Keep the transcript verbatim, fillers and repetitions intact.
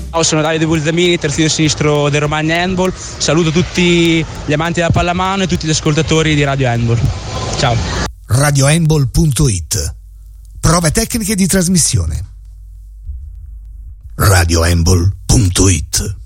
Ciao, sono Davide Bulzamini, terzino sinistro del Romagna Handball. Saluto tutti gli amanti della pallamano e tutti gli ascoltatori di Radio Handball. Ciao. radio handball punto it. Prove tecniche di trasmissione. radio handball punto it.